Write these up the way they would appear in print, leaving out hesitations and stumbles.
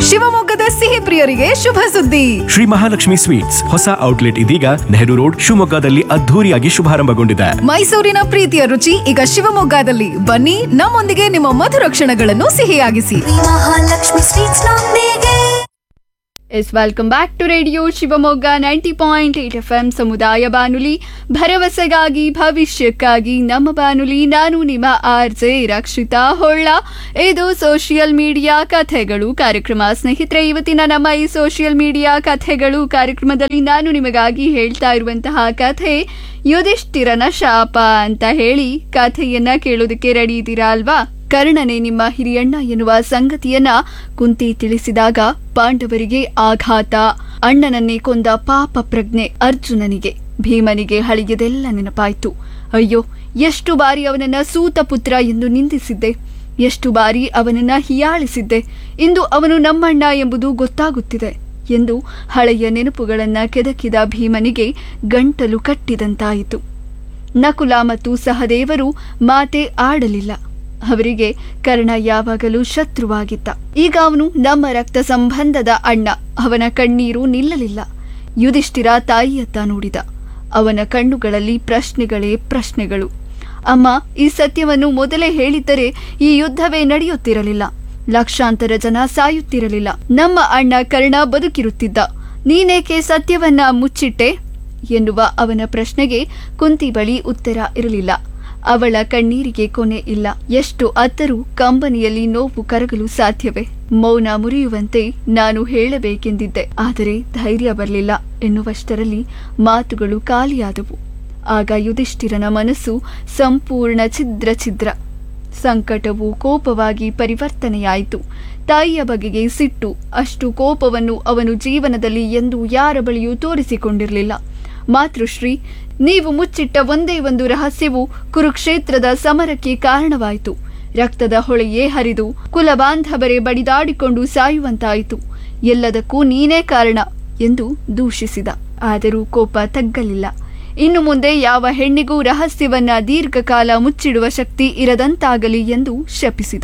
ಶಿವಮೊಗ್ಗದ ಸಿಹಿ ಪ್ರಿಯರಿಗೆ ಶುಭ ಸುದ್ದಿ. ಶ್ರೀ ಮಹಾಲಕ್ಷ್ಮಿ ಸ್ವೀಟ್ಸ್ ಹೊಸ ಔಟ್ಲೆಟ್ ಇದೀಗ ನೆಹರು ರೋಡ್ ಶಿವಮೊಗ್ಗದಲ್ಲಿ ಅದ್ಧೂರಿಯಾಗಿ ಶುಭಾರಂಭಗೊಂಡಿದೆ. ಮೈಸೂರಿನ ಪ್ರೀತಿಯ ರುಚಿ ಈಗ ಶಿವಮೊಗ್ಗದಲ್ಲಿ. ಬನ್ನಿ, ನಮ್ಮೊಂದಿಗೆ ನಿಮ್ಮ ಮಧುರ ಕ್ಷಣಗಳನ್ನು ಸಿಹಿಯಾಗಿಸಿ. ಮಹಾಲಕ್ಷ್ಮಿ ಸ್ವೀಟ್ಸ್ ನೊಂದಿಗೆ. S welcome back to radio Shivamogga 90.8 FM ಸಮುದಾಯ ಬಾನುಲಿ, ಭರವಸೆಗಾಗಿ ಭವಿಷ್ಯಕ್ಕಾಗಿ ನಮ್ಮ ಬಾನುಲಿ. ನಾನು ನಿಮ್ಮ RJ ರಕ್ಷಿತಾ ಹೊಳ್ಳ. ಇದು ಸೋಷಿಯಲ್ ಮೀಡಿಯಾ ಕಥೆಗಳು ಕಾರ್ಯಕ್ರಮ. ಸ್ನೇಹಿತರೆ, ಇವತ್ತಿನ ನಮ್ಮ ಈ ಸೋಷಿಯಲ್ ಮೀಡಿಯಾ ಕಥೆಗಳು ಕಾರ್ಯಕ್ರಮದಲ್ಲಿ ನಾನು ನಿಮಗಾಗಿ ಹೇಳ್ತಾ ಇರುವಂತಹ ಕಥೆ ಯುಧಿಷ್ಠಿರನ ಶಾಪ ಅಂತ ಹೇಳಿ ಕಥೆಯನ್ನ ಕೇಳೋದಕ್ಕೆ ರೆಡಿ ಇದ್ದೀರಾ ಅಲ್ವಾ? ಕರ್ಣನೇ ನಿಮ್ಮ ಹಿರಿಯಣ್ಣ ಎನ್ನುವ ಸಂಗತಿಯನ್ನ ಕುಂತಿ ತಿಳಿಸಿದಾಗ ಪಾಂಡವರಿಗೆ ಆಘಾತ. ಅಣ್ಣನನ್ನೇ ಕೊಂದ ಪಾಪ ಪ್ರಜ್ಞೆ ಅರ್ಜುನನಿಗೆ. ಭೀಮನಿಗೆ ಹಳಿಗೆದೆಲ್ಲ ನೆನಪಾಯ್ತು. ಅಯ್ಯೋ, ಎಷ್ಟು ಬಾರಿ ಅವನನ್ನ ಸೂತ ಪುತ್ರ ಎಂದು ನಿಂದಿಸಿದ್ದೆ, ಎಷ್ಟು ಬಾರಿ ಅವನನ್ನ ಹಿಯಾಳಿಸಿದ್ದೆ. ಇಂದು ಅವನು ನಮ್ಮಣ್ಣ ಎಂಬುದು ಗೊತ್ತಾಗುತ್ತಿದೆ ಎಂದು ಹಳೆಯ ನೆನಪುಗಳನ್ನ ಕೆದಕಿದ ಭೀಮನಿಗೆ ಗಂಟಲು ಕಟ್ಟಿದಂತಾಯಿತು. ನಕುಲ ಮತ್ತು ಸಹದೇವರು ಮಾತೆ ಆಡಲಿಲ್ಲ. ಅವರಿಗೆ ಕರ್ಣ ಯಾವಾಗಲೂ ಶತ್ರುವಾಗಿದ್ದ. ಈಗ ಅವನು ನಮ್ಮ ರಕ್ತ ಸಂಬಂಧದ ಅಣ್ಣ. ಅವನ ಕಣ್ಣೀರು ನಿಲ್ಲಲಿಲ್ಲ. ಯುಧಿಷ್ಠಿರ ತಾಯಿಯತ್ತ ನೋಡಿದ. ಅವನ ಕಣ್ಣುಗಳಲ್ಲಿ ಪ್ರಶ್ನೆಗಳೇ ಪ್ರಶ್ನೆಗಳು. ಅಮ್ಮ, ಈ ಸತ್ಯವನ್ನು ಮೊದಲೇ ಹೇಳಿದ್ದರೆ ಈ ಯುದ್ಧವೇ ನಡೆಯುತ್ತಿರಲಿಲ್ಲ. ಲಕ್ಷಾಂತರ ಜನ ಸಾಯುತ್ತಿರಲಿಲ್ಲ. ನಮ್ಮ ಅಣ್ಣ ಕರ್ಣ ಬದುಕಿರುತ್ತಿದ್ದ. ನೀನೇಕೆ ಸತ್ಯವನ್ನ ಮುಚ್ಚಿಟ್ಟೆ ಎನ್ನುವ ಅವನ ಪ್ರಶ್ನೆಗೆ ಕುಂತಿ ಬಳಿ ಉತ್ತರ ಇರಲಿಲ್ಲ. ಅವಳ ಕಣ್ಣೀರಿಗೆ ಕೊನೆ ಇಲ್ಲ. ಎಷ್ಟು ಅತ್ತರೂ ಕಂಬನಿಯಲ್ಲಿ ನೋವು ಕರಗಲು ಸಾಧ್ಯವೇ? ಮೌನ ಮುರಿಯುವಂತೆ ನಾನು ಹೇಳಬೇಕೆಂದಿದ್ದೆ, ಆದರೆ ಧೈರ್ಯ ಬರಲಿಲ್ಲ ಎನ್ನುವಷ್ಟರಲ್ಲಿ ಮಾತುಗಳು ಖಾಲಿಯಾದವು. ಆಗ ಯುಧಿಷ್ಠಿರನ ಮನಸ್ಸು ಸಂಪೂರ್ಣ ಛಿದ್ರ. ಸಂಕಟವು ಕೋಪವಾಗಿ ಪರಿವರ್ತನೆಯಾಯಿತು. ತಾಯಿಯ ಬಗೆಗೆ ಸಿಟ್ಟು. ಅಷ್ಟು ಕೋಪವನ್ನು ಅವನು ಜೀವನದಲ್ಲಿ ಎಂದೂ ಯಾರ ಬಳಿಯೂ ತೋರಿಸಿಕೊಂಡಿರಲಿಲ್ಲ. ಮಾತೃಶ್ರೀ, ನೀವು ಮುಚ್ಚಿಟ್ಟ ಒಂದೇ ಒಂದು ರಹಸ್ಯವು ಕುರುಕ್ಷೇತ್ರದ ಸಮರಕ್ಕೆ ಕಾರಣವಾಯಿತು. ರಕ್ತದ ಹೊಳೆಯೇ ಹರಿದು ಕುಲಬಾಂಧವರೇ ಬಡಿದಾಡಿಕೊಂಡು ಸಾಯುವಂತಾಯಿತು. ಎಲ್ಲದಕ್ಕೂ ನೀನೇ ಕಾರಣ ಎಂದು ದೂಷಿಸಿದ. ಆದರೂ ಕೋಪ ತಗ್ಗಲಿಲ್ಲ. ಇನ್ನು ಮುಂದೆ ಯಾವ ಹೆಣ್ಣಿಗೂ ರಹಸ್ಯವನ್ನ ದೀರ್ಘಕಾಲ ಮುಚ್ಚಿಡುವ ಶಕ್ತಿ ಇರದಂತಾಗಲಿ ಎಂದು ಶಪಿಸಿದ.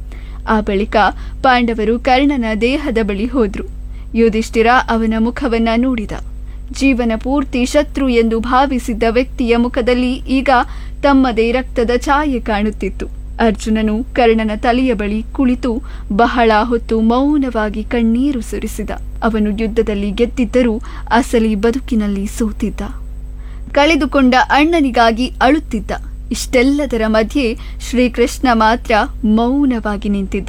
ಆ ಬಳಿಕ ಪಾಂಡವರು ಕರ್ಣನ ದೇಹದ ಬಳಿ ಹೋದ್ರು. ಯುಧಿಷ್ಠಿರ ಅವನ ಮುಖವನ್ನ ನೋಡಿದ. ಜೀವನ ಪೂರ್ತಿ ಶತ್ರು ಎಂದು ಭಾವಿಸಿದ್ದ ವ್ಯಕ್ತಿಯ ಮುಖದಲ್ಲಿ ಈಗ ತಮ್ಮದೇ ರಕ್ತದ ಛಾಯೆ ಕಾಣುತ್ತಿತ್ತು. ಅರ್ಜುನನು ಕರ್ಣನ ತಲೆಯ ಬಳಿ ಕುಳಿತು ಬಹಳ ಹೊತ್ತು ಮೌನವಾಗಿ ಕಣ್ಣೀರು ಸುರಿಸಿದ. ಅವನು ಯುದ್ಧದಲ್ಲಿ ಗೆದ್ದಿದ್ದರೂ ಅಸಲಿ ಬದುಕಿನಲ್ಲಿ ಸೋತಿದ್ದ. ಕಳೆದುಕೊಂಡ ಅಣ್ಣನಿಗಾಗಿ ಅಳುತ್ತಿದ್ದ. ಇಷ್ಟೆಲ್ಲದರ ಮಧ್ಯೆ ಶ್ರೀಕೃಷ್ಣ ಮಾತ್ರ ಮೌನವಾಗಿ ನಿಂತಿದ್ದ.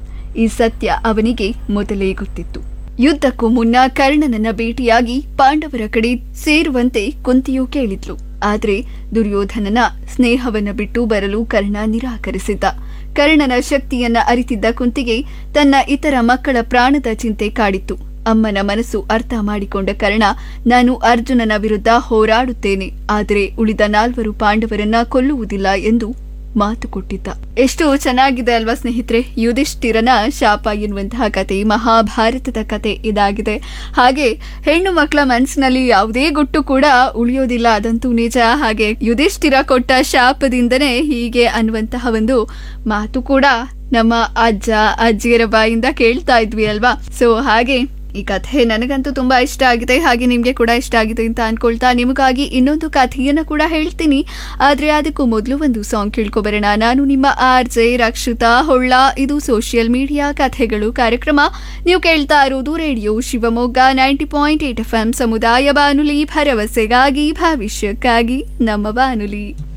ಈ ಸತ್ಯ ಅವನಿಗೆ ಮೊದಲೇ ಗೊತ್ತಿತ್ತು. ಯುದ್ಧಕ್ಕೂ ಮುನ್ನ ಕರ್ಣನನ್ನ ಭೇಟಿಯಾಗಿ ಪಾಂಡವರ ಕಡೆ ಸೇರುವಂತೆ ಕುಂತಿಯು ಕೇಳಿದ್ಲು. ಆದ್ರೆ ದುರ್ಯೋಧನನ ಸ್ನೇಹವನ್ನ ಬಿಟ್ಟು ಬರಲು ಕರ್ಣ ನಿರಾಕರಿಸಿದ್ದ. ಕರ್ಣನ ಶಕ್ತಿಯನ್ನ ಅರಿತಿದ್ದ ಕುಂತಿಗೆ ತನ್ನ ಇತರ ಮಕ್ಕಳ ಪ್ರಾಣದ ಚಿಂತೆ ಕಾಡಿತ್ತು. ಅಮ್ಮನ ಮನಸ್ಸು ಅರ್ಥ ಮಾಡಿಕೊಂಡ ಕರ್ಣ, ನಾನು ಅರ್ಜುನನ ವಿರುದ್ಧ ಹೋರಾಡುತ್ತೇನೆ, ಆದರೆ ಉಳಿದ 4 ಪಾಂಡವರನ್ನ ಕೊಲ್ಲುವುದಿಲ್ಲ ಎಂದು ಮಾತು ಕೊಟ್ಟಿದ್ದ. ಎಷ್ಟು ಚೆನ್ನಾಗಿದೆ ಅಲ್ವಾ ಸ್ನೇಹಿತರೆ? ಯುಧಿಷ್ಠಿರನ ಶಾಪ ಎನ್ನುವಂತಹ ಕತೆ, ಮಹಾಭಾರತದ ಕತೆ ಇದಾಗಿದೆ. ಹಾಗೆ ಹೆಣ್ಣು ಮಕ್ಕಳ ಮನಸ್ಸಿನಲ್ಲಿ ಯಾವುದೇ ಗುಟ್ಟು ಕೂಡ ಉಳಿಯೋದಿಲ್ಲ, ಅದಂತೂ ನಿಜ. ಹಾಗೆ ಯುಧಿಷ್ಠಿರ ಕೊಟ್ಟ ಶಾಪದಿಂದನೇ ಹೀಗೆ ಅನ್ನುವಂತಹ ಒಂದು ಮಾತು ಕೂಡ ನಮ್ಮ ಅಜ್ಜ ಅಜ್ಜಿಯರ ಬಾಯಿಂದ ಕೇಳ್ತಾ ಇದ್ವಿ ಅಲ್ವಾ? ಸೊ ಹಾಗೆ ಈ ಕಥೆ ನನಗಂತೂ ತುಂಬಾ ಇಷ್ಟ ಆಗಿದೆ. ಹಾಗೆ ನಿಮ್ಗೆ ಕೂಡ ಇಷ್ಟ ಆಗಿದೆ ಅಂತ ಅನ್ಕೊಳ್ತಾ ನಿಮಗಾಗಿ ಇನ್ನೊಂದು ಕಥೆಯನ್ನ ಕೂಡ ಹೇಳ್ತೀನಿ. ಆದ್ರೆ ಅದಕ್ಕೂ ಮೊದಲು ಒಂದು ಸಾಂಗ್ ಕೇಳ್ಕೊಬರೋಣ. ನಾನು ನಿಮ್ಮ RJ ರಕ್ಷಿತಾ ಹೊಳ್ಳ. ಇದು ಸೋಷಿಯಲ್ ಮೀಡಿಯಾ ಕಥೆಗಳು ಕಾರ್ಯಕ್ರಮ. ನೀವು ಕೇಳ್ತಾ ಇರೋದು ರೇಡಿಯೋ ಶಿವಮೊಗ್ಗ 90.8 FM ಸಮುದಾಯ ಬಾನುಲಿ, ಭರವಸೆಗಾಗಿ ಭವಿಷ್ಯಕ್ಕಾಗಿ ನಮ್ಮ ಬಾನುಲಿ.